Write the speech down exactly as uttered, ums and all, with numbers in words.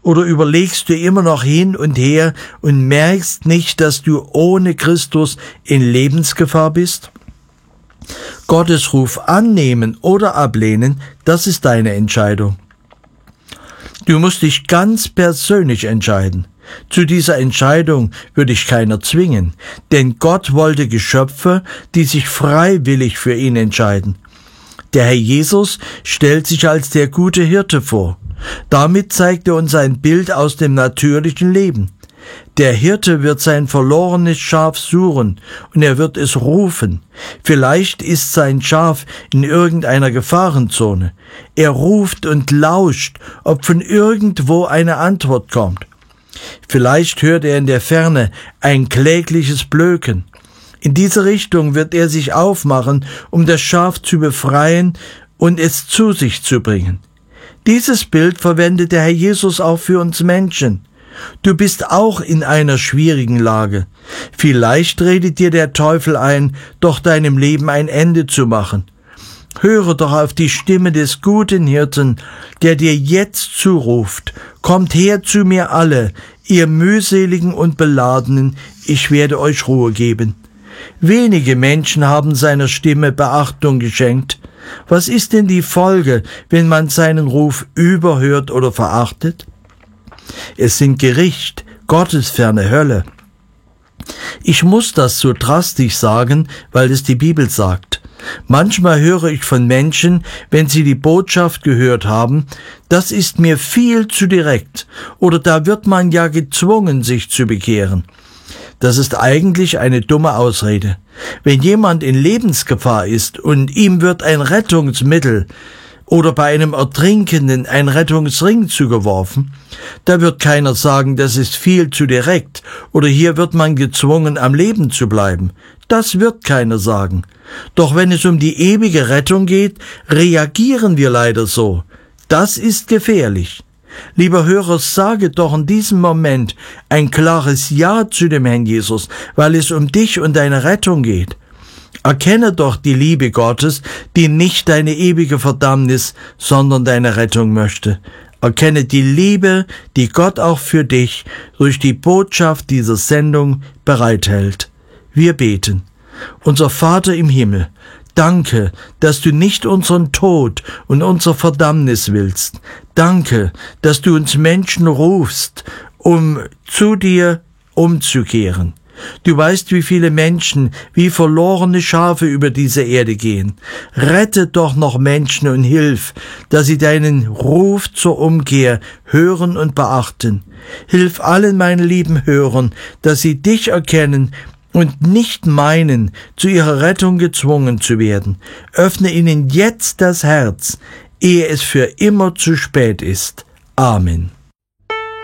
Oder überlegst du immer noch hin und her und merkst nicht, dass du ohne Christus in Lebensgefahr bist? Gottes Ruf annehmen oder ablehnen, das ist deine Entscheidung. Du musst dich ganz persönlich entscheiden. Zu dieser Entscheidung würde ich keiner zwingen, denn Gott wollte Geschöpfe, die sich freiwillig für ihn entscheiden. Der Herr Jesus stellt sich als der gute Hirte vor. Damit zeigt er uns ein Bild aus dem natürlichen Leben. Der Hirte wird sein verlorenes Schaf suchen und er wird es rufen. Vielleicht ist sein Schaf in irgendeiner Gefahrenzone. Er ruft und lauscht, ob von irgendwo eine Antwort kommt. Vielleicht hört er in der Ferne ein klägliches Blöken. In diese Richtung wird er sich aufmachen, um das Schaf zu befreien und es zu sich zu bringen. Dieses Bild verwendet der Herr Jesus auch für uns Menschen. Du bist auch in einer schwierigen Lage. Vielleicht redet dir der Teufel ein, doch deinem Leben ein Ende zu machen. Höre doch auf die Stimme des guten Hirten, der dir jetzt zuruft. Kommt her zu mir alle, ihr mühseligen und Beladenen, ich werde euch Ruhe geben. Wenige Menschen haben seiner Stimme Beachtung geschenkt. Was ist denn die Folge, wenn man seinen Ruf überhört oder verachtet? Es sind Gericht, gottesferne Hölle. Ich muss das so drastisch sagen, weil es die Bibel sagt. Manchmal höre ich von Menschen, wenn sie die Botschaft gehört haben, das ist mir viel zu direkt oder da wird man ja gezwungen, sich zu bekehren. Das ist eigentlich eine dumme Ausrede. Wenn jemand in Lebensgefahr ist und ihm wird ein Rettungsmittel oder bei einem Ertrinkenden ein Rettungsring zugeworfen, da wird keiner sagen, das ist viel zu direkt oder hier wird man gezwungen, am Leben zu bleiben. Das wird keiner sagen. Doch wenn es um die ewige Rettung geht, reagieren wir leider so. Das ist gefährlich. Lieber Hörer, sage doch in diesem Moment ein klares Ja zu dem Herrn Jesus, weil es um dich und deine Rettung geht. Erkenne doch die Liebe Gottes, die nicht deine ewige Verdammnis, sondern deine Rettung möchte. Erkenne die Liebe, die Gott auch für dich durch die Botschaft dieser Sendung bereithält. Wir beten. Unser Vater im Himmel, danke, dass du nicht unseren Tod und unsere Verdammnis willst. Danke, dass du uns Menschen rufst, um zu dir umzukehren. Du weißt, wie viele Menschen wie verlorene Schafe über diese Erde gehen. Rette doch noch Menschen und hilf, dass sie deinen Ruf zur Umkehr hören und beachten. Hilf allen meinen lieben Hörern, dass sie dich erkennen und nicht meinen, zu ihrer Rettung gezwungen zu werden. Öffne ihnen jetzt das Herz, ehe es für immer zu spät ist. Amen.